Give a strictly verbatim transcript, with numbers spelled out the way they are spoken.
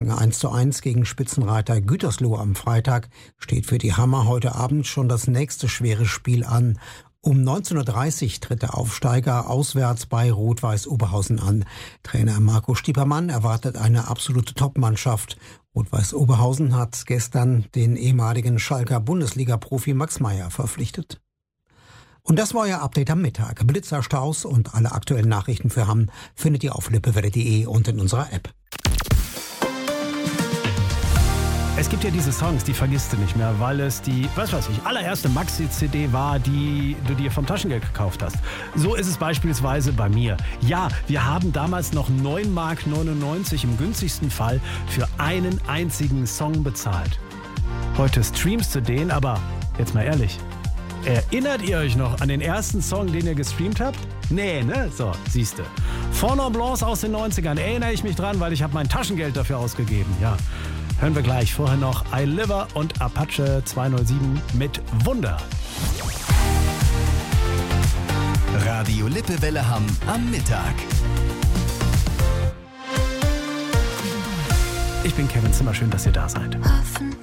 Niederlagen eins zu eins gegen Spitzenreiter Gütersloh am Freitag steht für die Hammer heute Abend schon das nächste schwere Spiel an. Um neunzehn Uhr dreißig tritt der Aufsteiger auswärts bei Rot-Weiß Oberhausen an. Trainer Marco Stiepermann erwartet eine absolute Top-Mannschaft. Rot-Weiß Oberhausen hat gestern den ehemaligen Schalker Bundesliga-Profi Max Meyer verpflichtet. Und das war euer Update am Mittag. Blitzer, Staus und alle aktuellen Nachrichten für Hamm findet ihr auf lippewelle punkt de und in unserer App. Es gibt ja diese Songs, die vergisst du nicht mehr, weil es die, was weiß ich, allererste Maxi-C D war, die du dir vom Taschengeld gekauft hast. So ist es beispielsweise bei mir. Ja, wir haben damals noch neun Mark neunundneunzig im günstigsten Fall für einen einzigen Song bezahlt. Heute streamst du den, aber jetzt mal ehrlich, erinnert ihr euch noch an den ersten Song, den ihr gestreamt habt? Nee, ne? So, siehste. Fond Blanc aus den neunzigern, erinnere ich mich dran, weil ich habe mein Taschengeld dafür ausgegeben, ja. Hören wir gleich. Vorher noch I Liver und Apache zweihundertsieben mit Wunder. Radio Lippewelle Hamm am Mittag. Ich bin Kevin Zimmer, schön, dass ihr da seid.